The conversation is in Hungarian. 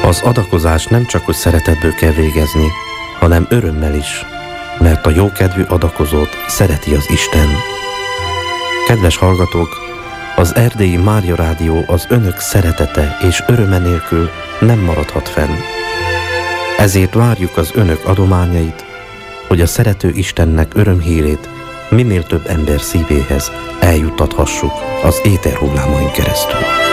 Az adakozást nem csak hogy szeretetből kell végezni, hanem örömmel is, mert a jókedvű adakozót szereti az Isten. Kedves hallgatók, az Erdélyi Mária Rádió az önök szeretete és öröme nélkül nem maradhat fenn. Ezért várjuk az önök adományait, hogy a szerető Istennek örömhírét minél több ember szívéhez eljuttathassuk az éterhullámain keresztül.